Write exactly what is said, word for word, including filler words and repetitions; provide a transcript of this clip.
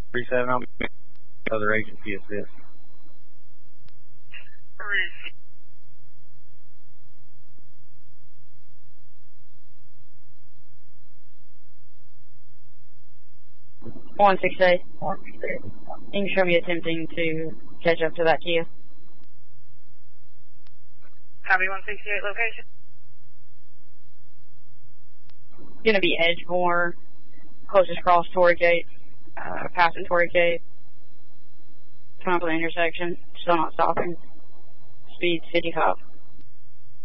three seven, I'll be other agency assist. one six eight. You can show me attempting to catch up to that Kia. Copy one sixty-eight location. Gonna be Edgemore, closest cross Torrey Gate, uh, passing Torrey Gate. Coming up with the intersection, still not stopping. Speed fifty-five.